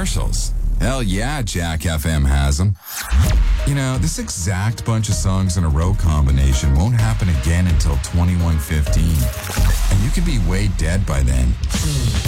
commercials. Hell yeah, Jack FM has them. You know, this exact bunch of songs in a row combination won't happen again until 2115. And you could be way dead by then.